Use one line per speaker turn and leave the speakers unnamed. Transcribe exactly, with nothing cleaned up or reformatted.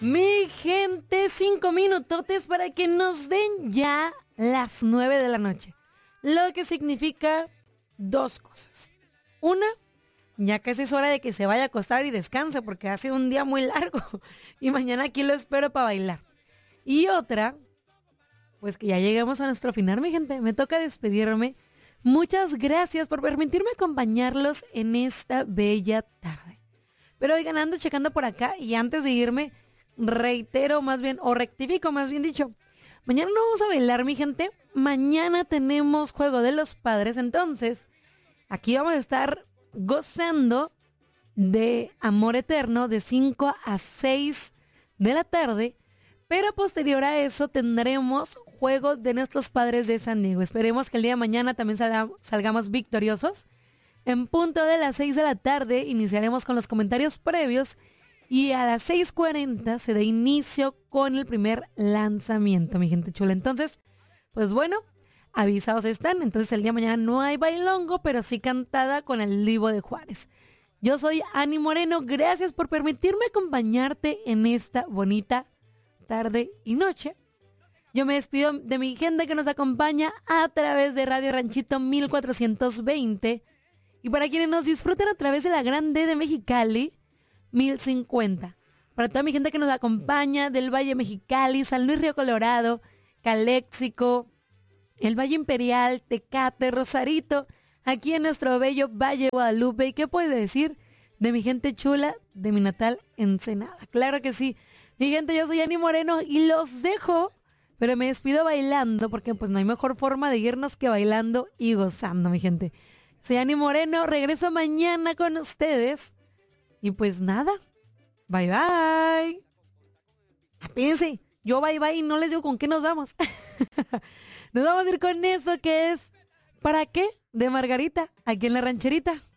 Mi gente, cinco minutotes para que nos den ya las nueve de la noche. Lo que significa dos cosas. Una, ya casi es hora de que se vaya a acostar y descanse porque ha sido un día muy largo. Y mañana aquí lo espero para bailar. Y otra, pues que ya llegamos a nuestro final, mi gente. Me toca despedirme. Muchas gracias por permitirme acompañarlos en esta bella tarde. Pero oigan, ando checando por acá y antes de irme, reitero más bien, o rectifico más bien dicho, mañana no vamos a bailar, mi gente. Mañana tenemos Juego de los Padres, entonces aquí vamos a estar gozando de Amor Eterno de cinco a seis de la tarde. Pero posterior a eso tendremos Juego de Nuestros Padres de San Diego. Esperemos que el día de mañana también salga, salgamos victoriosos. En punto de las seis de la tarde iniciaremos con los comentarios previos y a las seis cuarenta se da inicio con el primer lanzamiento, mi gente chula. Entonces, pues bueno, avisados están. Entonces el día de mañana no hay bailongo, pero sí cantada con el Divo de Juárez. Yo soy Ani Moreno. Gracias por permitirme acompañarte en esta bonita tarde y noche. Yo me despido de mi gente que nos acompaña a través de Radio Ranchito mil cuatrocientos veinte y para quienes nos disfrutan a través de la Grande de Mexicali mil cincuenta. Para toda mi gente que nos acompaña del Valle Mexicali, San Luis Río Colorado, Caléxico, el Valle Imperial, Tecate, Rosarito, aquí en nuestro bello Valle Guadalupe. ¿Y qué puede decir de mi gente chula de mi natal Ensenada? Claro que sí. Mi gente, yo soy Ani Moreno y los dejo, pero me despido bailando porque pues no hay mejor forma de irnos que bailando y gozando, mi gente. Soy Ani Moreno, regreso mañana con ustedes y pues nada, bye bye. Apíense, yo bye bye y no les digo con qué nos vamos. Nos vamos a ir con eso que es ¿Para qué? De Margarita, aquí en La Rancherita.